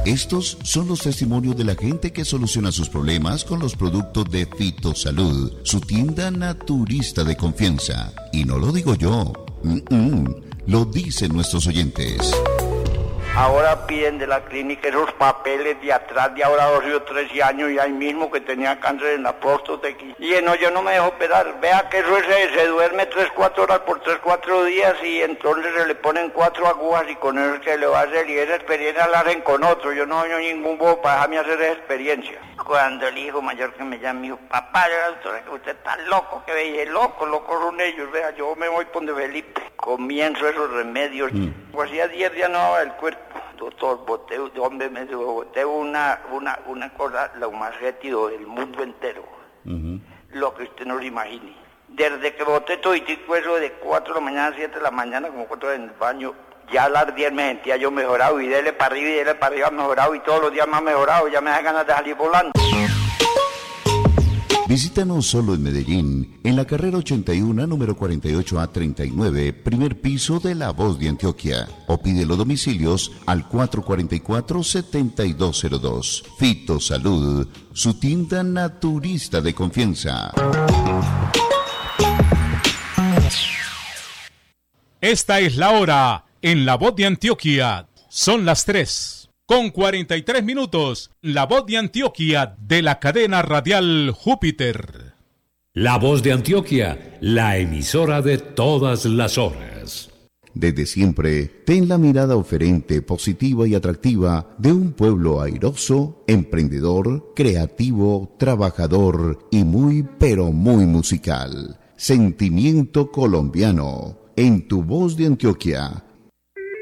Estos son los testimonios de la gente que soluciona sus problemas con los productos de Fitosalud, su tienda naturista de confianza. Y no lo digo yo, lo dicen nuestros oyentes. Ahora piden de la clínica esos papeles de atrás de ahora 12 o 13 años y ahí mismo que tenía cáncer en la próstata. Y no, yo no me dejo operar. Vea que eso se duerme 3-4 horas por 3-4 días y entonces se le ponen 4 agujas y con eso que le va a hacer. Y esa experiencia la hacen con otro. Yo no soy ningún bobo para dejarme hacer esa experiencia. Cuando el hijo mayor que me llama, me dijo, papá, doctora, que usted está loco, que veía loco son ellos. Vea, yo me voy por donde Felipe. Comienzo esos remedios. Pues hacía 10 días no daba el cuerpo. Doctor, boté una cosa, lo más fétido del mundo entero. Lo que usted no lo imagine. Desde que boté todo y eso de 4 de la mañana a 7 de la mañana, como 4 en el baño, ya a las 10 me sentía yo mejorado y dele para arriba mejorado y todos los días más mejorado, ya me da ganas de salir volando. Visítanos solo en Medellín, en la carrera 81, número 48A39, primer piso de La Voz de Antioquia. O pide los domicilios al 444-7202. Fitosalud, su tienda naturista de confianza. Esta es la hora en La Voz de Antioquia. Son las 3:43. La Voz de Antioquia de la cadena radial Júpiter. La Voz de Antioquia, la emisora de todas las horas. Desde siempre, ten la mirada oferente, positiva y atractiva de un pueblo airoso, emprendedor, creativo, trabajador y muy, pero muy musical. Sentimiento colombiano. En tu Voz de Antioquia,